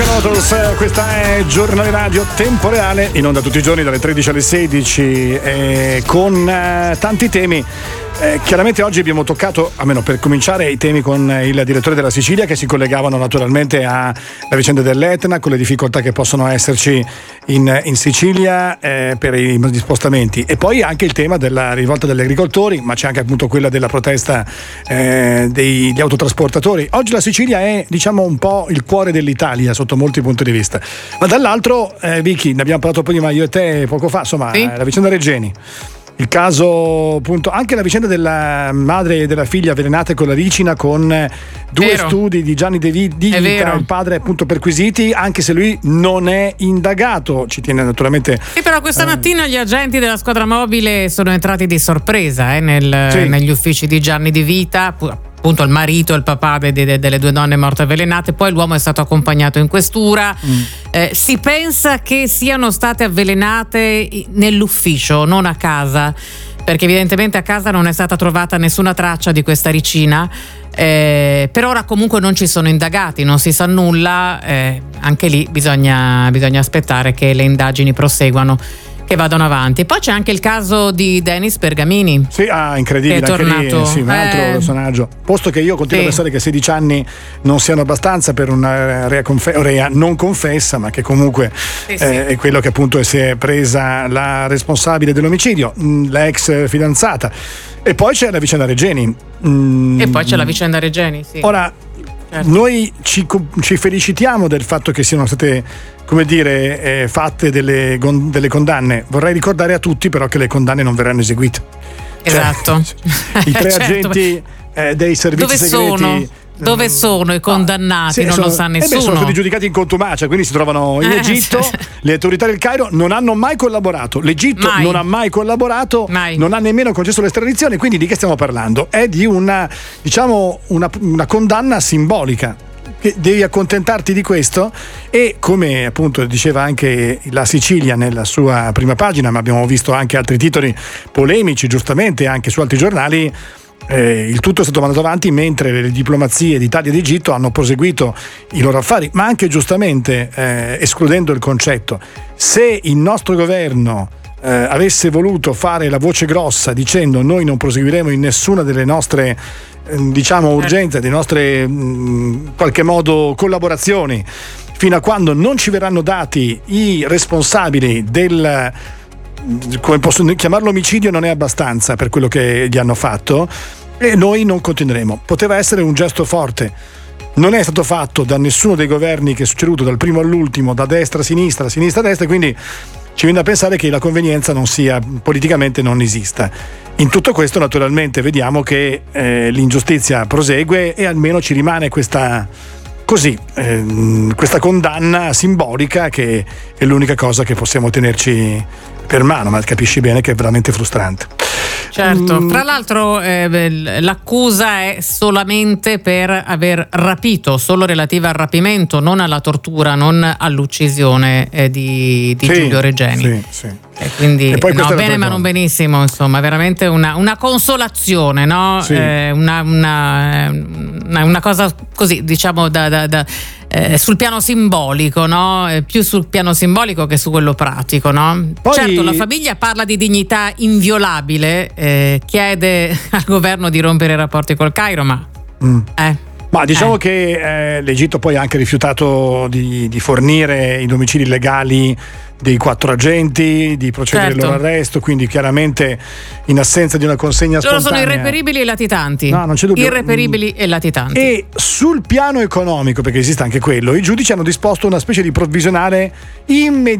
Motors, questa è Giornale Radio Tempo Reale, in onda tutti i giorni dalle 13 alle 16 con tanti temi. Chiaramente oggi abbiamo toccato, almeno per cominciare, i temi con il direttore della Sicilia, che si collegavano naturalmente alla vicenda dell'Etna, con le difficoltà che possono esserci in Sicilia per i spostamenti, e poi anche il tema della rivolta degli agricoltori, ma c'è anche appunto quella della protesta degli autotrasportatori. Oggi la Sicilia è, diciamo, un po' il cuore dell'Italia sotto molti punti di vista, ma dall'altro, Vicky, ne abbiamo parlato prima io e te poco fa, insomma, sì? La vicenda Regeni, il caso, appunto, anche la vicenda della madre e della figlia avvelenate con la ricina, con due studi di Gianni De Vita, il padre, appunto, perquisiti, anche se lui non è indagato. Ci tiene naturalmente. Sì, però questa mattina gli agenti della squadra mobile sono entrati di sorpresa negli uffici di Gianni De Vita, appunto il marito e il papà delle due donne morte avvelenate. Poi l'uomo è stato accompagnato in questura. Si pensa che siano state avvelenate nell'ufficio, non a casa, perché evidentemente a casa non è stata trovata nessuna traccia di questa ricina. Per ora comunque non ci sono indagati, non si sa nulla. Anche lì bisogna aspettare che le indagini proseguano, che vadano avanti. Poi c'è anche il caso di Denis Bergamini. Sì, incredibile, che è tornato, anche lì, sì, un altro personaggio. Posto che io continuo a pensare che 16 anni non siano abbastanza per una rea non confessa, ma che comunque è quello che appunto si è presa la responsabile dell'omicidio, la ex fidanzata. E poi c'è la vicenda Regeni. Sì. Ora, noi ci felicitiamo del fatto che siano state, come dire, fatte delle condanne. Vorrei ricordare a tutti però che le condanne non verranno eseguite. Esatto. I tre agenti dei servizi segreti. Dove sono i condannati? Non lo sa nessuno. Sono stati giudicati in contumacia, quindi si trovano in Egitto. Le autorità del Cairo non hanno mai collaborato. L'Egitto non ha mai collaborato, non ha nemmeno concesso l'estradizione. Quindi di che stiamo parlando? È di una condanna simbolica. Devi accontentarti di questo, e come appunto diceva anche la Sicilia nella sua prima pagina, ma abbiamo visto anche altri titoli polemici, giustamente, anche su altri giornali. Il tutto è stato mandato avanti mentre le diplomazie d'Italia e d'Egitto hanno proseguito i loro affari, ma anche giustamente escludendo il concetto: se il nostro governo avesse voluto fare la voce grossa dicendo noi non proseguiremo in nessuna delle nostre urgenze, delle nostre qualche modo collaborazioni, fino a quando non ci verranno dati i responsabili del, come posso chiamarlo, omicidio non è abbastanza per quello che gli hanno fatto, e noi non continueremo. Poteva essere un gesto forte, non è stato fatto da nessuno dei governi che è succeduto, dal primo all'ultimo, da destra a sinistra, sinistra a destra, quindi ci viene da pensare che la convenienza non sia, politicamente non esista. In tutto questo naturalmente vediamo che l'ingiustizia prosegue, e almeno ci rimane questa condanna simbolica, che è l'unica cosa che possiamo tenerci per mano, ma capisci bene che è veramente frustrante. Certo, tra l'altro l'accusa è solamente per aver rapito, solo relativa al rapimento, non alla tortura, non all'uccisione di Giulio Regeni. Sì. E quindi e poi bene ma non benissimo, insomma, veramente una consolazione, no? Sì. Una cosa così, diciamo, sul piano simbolico, no? Più sul piano simbolico che su quello pratico, no? Poi, certo, la famiglia parla di dignità inviolabile, chiede al governo di rompere i rapporti col Cairo, ma diciamo che l'Egitto poi ha anche rifiutato di fornire i domicili legali dei 4 agenti, di procedere al loro arresto, quindi chiaramente in assenza di una consegna spontanea. Loro sono irreperibili e latitanti. No, non c'è dubbio. Irreperibili e latitanti. E sul piano economico, perché esiste anche quello, i giudici hanno disposto una specie di provvisionale immediata